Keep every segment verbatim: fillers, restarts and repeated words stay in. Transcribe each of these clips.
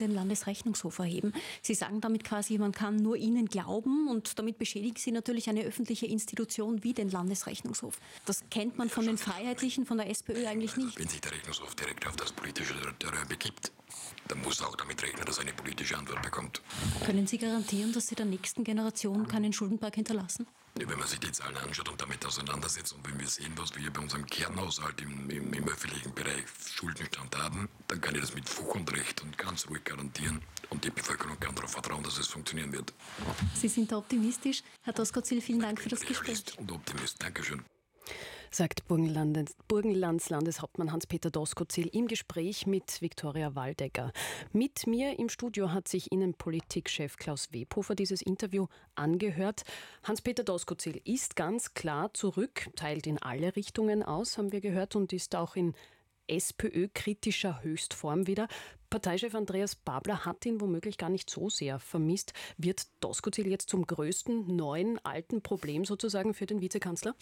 den Landesrechnungshof erheben. Sie sagen damit quasi, man kann nur Ihnen glauben und damit beschädigen Sie natürlich eine öffentliche Institution wie den Landesrechnungshof. Das kennt man von den Freiheitlichen, von der SPÖ eigentlich nicht. Wenn sich der Rechnungshof direkt auf das politische Terrain begibt, dann muss er auch damit rechnen, dass er eine politische Antwort bekommt. Können Sie garantieren, dass Sie der nächsten Generation keinen Schuldenberg hinterlassen? Ja, wenn man sich die Zahlen anschaut und damit auseinandersetzt und wenn wir sehen, was wir hier bei unserem Kernhaushalt im, im, im öffentlichen Bereich Schuldenstand haben, dann kann ich das mit Fug und Recht und ganz ruhig garantieren. Und die Bevölkerung kann darauf vertrauen, dass es funktionieren wird. Sie sind da optimistisch. Herr Doskozil, vielen Dank für das Gespräch. Realist und Optimist. Dankeschön. Sagt Burgenlands, Burgenlands Landeshauptmann Hans-Peter Doskozil im Gespräch mit Viktoria Waldecker. Mit mir im Studio hat sich Innenpolitikchef Klaus Webhofer dieses Interview angehört. Hans-Peter Doskozil ist ganz klar zurück, teilt in alle Richtungen aus, haben wir gehört, und ist auch in SPÖ-kritischer Höchstform wieder. Parteichef Andreas Babler hat ihn womöglich gar nicht so sehr vermisst. Wird Doskozil jetzt zum größten neuen, alten Problem sozusagen für den Vizekanzler?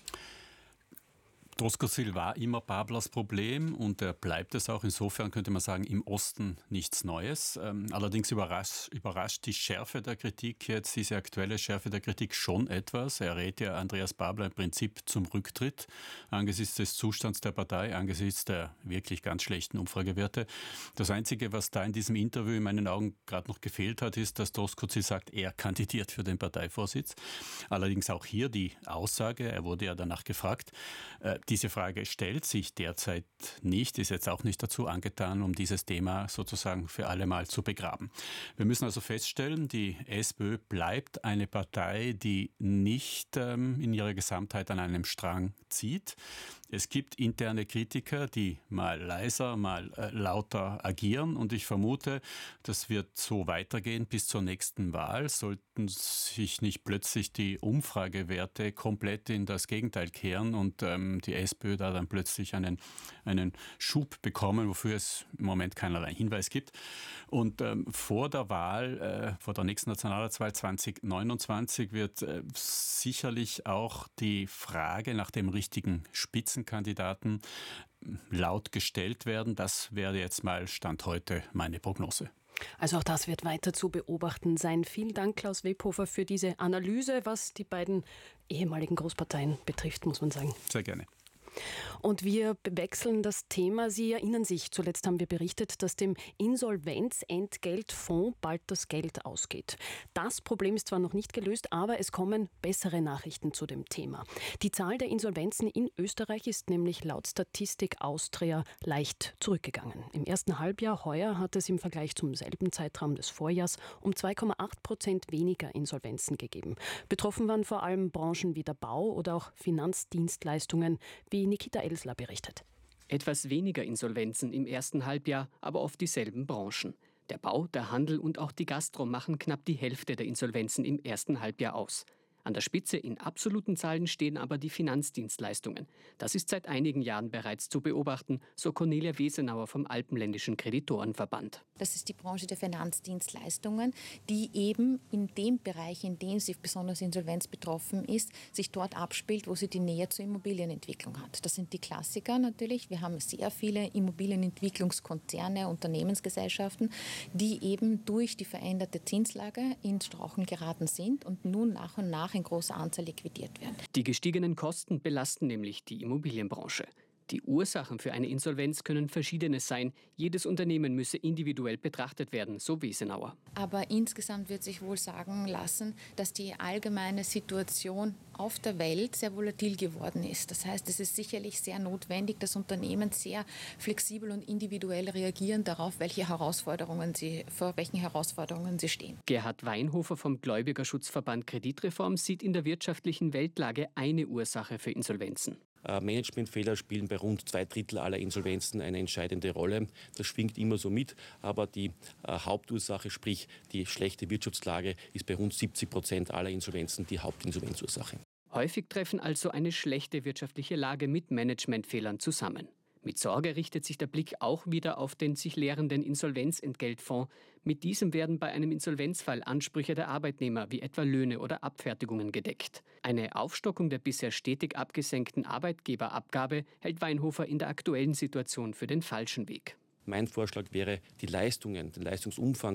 Doskozil war immer Bablers Problem und er bleibt es auch. Insofern könnte man sagen, im Osten nichts Neues. Ähm, allerdings überrascht, überrascht die Schärfe der Kritik jetzt, diese aktuelle Schärfe der Kritik schon etwas. Er rät ja Andreas Babler im Prinzip zum Rücktritt angesichts des Zustands der Partei, angesichts der wirklich ganz schlechten Umfragewerte. Das Einzige, was da in diesem Interview in meinen Augen gerade noch gefehlt hat, ist, dass Doskozil sagt, er kandidiert für den Parteivorsitz. Allerdings auch hier die Aussage, er wurde ja danach gefragt, äh, diese Frage stellt sich derzeit nicht, ist jetzt auch nicht dazu angetan, um dieses Thema sozusagen für alle Mal zu begraben. Wir müssen also feststellen, die SPÖ bleibt eine Partei, die nicht ähm, in ihrer Gesamtheit an einem Strang zieht. Es gibt interne Kritiker, die mal leiser, mal äh, lauter agieren und ich vermute, das wird so weitergehen bis zur nächsten Wahl. Sollten sich nicht plötzlich die Umfragewerte komplett in das Gegenteil kehren und ähm, die SPÖ da dann plötzlich einen, einen Schub bekommen, wofür es im Moment keinerlei Hinweis gibt. Und ähm, vor der Wahl, äh, vor der nächsten Nationalratswahl zwanzig neunundzwanzig wird äh, sicherlich auch die Frage nach dem richtigen Spitzenkandidaten laut gestellt werden. Das wäre jetzt mal Stand heute meine Prognose. Also auch das wird weiter zu beobachten sein. Vielen Dank, Klaus Webhofer, für diese Analyse, was die beiden ehemaligen Großparteien betrifft, muss man sagen. Sehr gerne. Und wir wechseln das Thema. Sie erinnern sich, zuletzt haben wir berichtet, dass dem Insolvenzentgeltfonds bald das Geld ausgeht. Das Problem ist zwar noch nicht gelöst, aber es kommen bessere Nachrichten zu dem Thema. Die Zahl der Insolvenzen in Österreich ist nämlich laut Statistik Austria leicht zurückgegangen. Im ersten Halbjahr heuer hat es im Vergleich zum selben Zeitraum des Vorjahrs um zwei Komma acht Prozent weniger Insolvenzen gegeben. Betroffen waren vor allem Branchen wie der Bau oder auch Finanzdienstleistungen, wie Nikita Elsler berichtet. Etwas weniger Insolvenzen im ersten Halbjahr, aber oft dieselben Branchen. Der Bau, der Handel und auch die Gastro machen knapp die Hälfte der Insolvenzen im ersten Halbjahr aus. An der Spitze in absoluten Zahlen stehen aber die Finanzdienstleistungen. Das ist seit einigen Jahren bereits zu beobachten, so Cornelia Wesenauer vom Alpenländischen Kreditorenverband. Das ist die Branche der Finanzdienstleistungen, die eben in dem Bereich, in dem sie besonders insolvenzbetroffen ist, sich dort abspielt, wo sie die Nähe zur Immobilienentwicklung hat. Das sind die Klassiker natürlich. Wir haben sehr viele Immobilienentwicklungskonzerne, Unternehmensgesellschaften, die eben durch die veränderte Zinslage ins Straucheln geraten sind und nun nach und nach in großer Anzahl liquidiert werden. Die gestiegenen Kosten belasten nämlich die Immobilienbranche. Die Ursachen für eine Insolvenz können verschiedene sein. Jedes Unternehmen müsse individuell betrachtet werden, so Wesenauer. Aber insgesamt wird sich wohl sagen lassen, dass die allgemeine Situation auf der Welt sehr volatil geworden ist. Das heißt, es ist sicherlich sehr notwendig, dass Unternehmen sehr flexibel und individuell reagieren darauf, welche Herausforderungen sie, vor welchen Herausforderungen sie stehen. Gerhard Weinhofer vom Gläubigerschutzverband Kreditreform sieht in der wirtschaftlichen Weltlage eine Ursache für Insolvenzen. Managementfehler spielen bei rund zwei Drittel aller Insolvenzen eine entscheidende Rolle. Das schwingt immer so mit, aber die äh, Hauptursache, sprich die schlechte Wirtschaftslage, ist bei rund siebzig Prozent aller Insolvenzen die Hauptinsolvenzursache. Häufig treffen also eine schlechte wirtschaftliche Lage mit Managementfehlern zusammen. Mit Sorge richtet sich der Blick auch wieder auf den sich leerenden Insolvenzentgeltfonds. Mit diesem werden bei einem Insolvenzfall Ansprüche der Arbeitnehmer wie etwa Löhne oder Abfertigungen gedeckt. Eine Aufstockung der bisher stetig abgesenkten Arbeitgeberabgabe hält Weinhofer in der aktuellen Situation für den falschen Weg. Mein Vorschlag wäre, die Leistungen, den Leistungsumfang